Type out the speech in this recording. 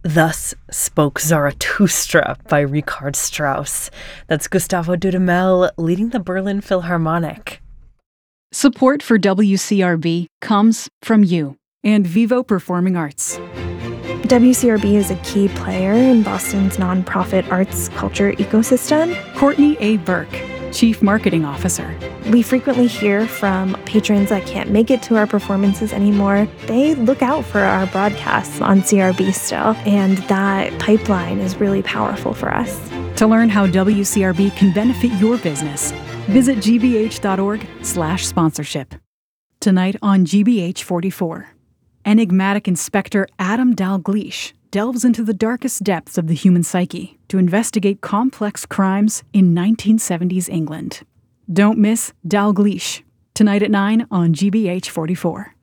Thus spoke Zarathustra by Richard Strauss. That's Gustavo Dudamel leading the Berlin Philharmonic. Support for WCRB comes from you and Vivo Performing Arts. WCRB is a key player in Boston's nonprofit arts culture ecosystem. Courtney A. Burke, Chief Marketing Officer. We frequently hear from patrons that can't make it to our performances anymore. They look out for our broadcasts on CRB still, and that pipeline is really powerful for us. To learn how WCRB can benefit your business, visit gbh.org/sponsorship. Tonight on GBH 44, enigmatic Inspector Adam Dalgleish delves into the darkest depths of the human psyche to investigate complex crimes in 1970s England. Don't miss Dalgleish, tonight at 9 on GBH 44.